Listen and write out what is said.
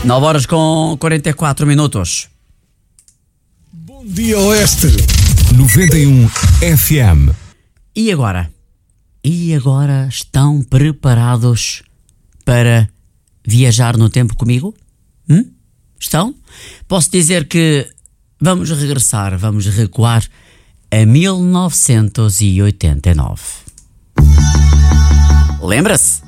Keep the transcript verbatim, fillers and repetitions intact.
nove horas com quarenta e quatro minutos. Bom dia, Oeste. noventa e um F M. E agora? E agora estão preparados para viajar no tempo comigo? Hum? Estão? Posso dizer que vamos regressar, vamos recuar a mil novecentos e oitenta e nove. Lembra-se?